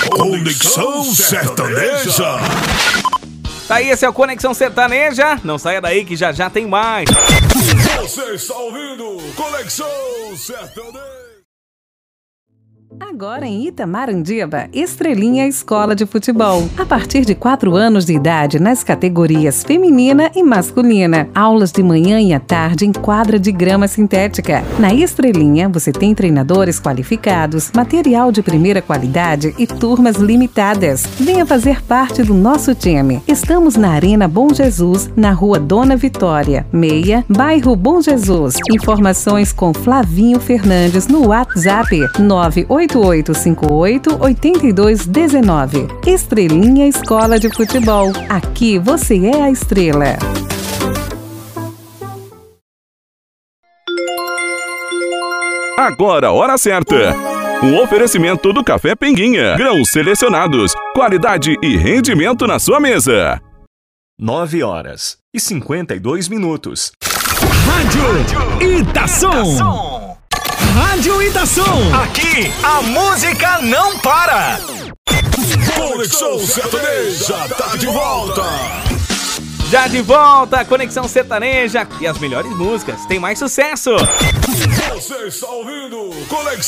Conexão Sertaneja. Tá aí, esse é o Conexão Sertaneja. Não saia daí que já já tem mais. Você está ouvindo Conexão Sertaneja. Agora em Itamarandíba, Estrelinha Escola de Futebol. A partir de 4 anos de idade nas categorias feminina e masculina. Aulas de manhã e à tarde em quadra de grama sintética. Na Estrelinha, você tem treinadores qualificados, material de primeira qualidade e turmas limitadas. Venha fazer parte do nosso time. Estamos na Arena Bom Jesus, na Rua Dona Vitória, 6, bairro Bom Jesus. Informações com Flavinho Fernandes no WhatsApp 98858-8219. Estrelinha Escola de Futebol. Aqui você é a estrela. Agora, hora certa. Um oferecimento do Café Pinguinha. Grãos selecionados, qualidade e rendimento na sua mesa. 9h52. Rádio Itação. Rádio Itação. Aqui a música não para. Conexão Sertaneja tá de volta. Já de volta, Conexão Sertaneja e as melhores músicas. Tem mais sucesso. Você está ouvindo Conexão